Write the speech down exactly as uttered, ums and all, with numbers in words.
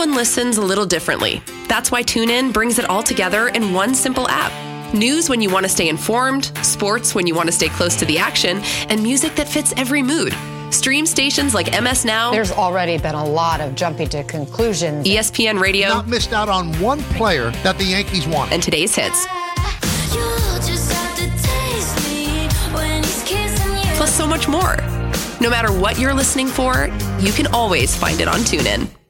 Everyone listens a little differently. That's why TuneIn brings it all together in one simple app. News when you want to stay informed, sports when you want to stay close to the action, and music that fits every mood. Stream stations like M S Now. There's already been a lot of jumping to conclusions. E S P N Radio. Not missed out on one player that the Yankees want. And today's hits. Plus so much more. No matter what you're listening for, you can always find it on TuneIn.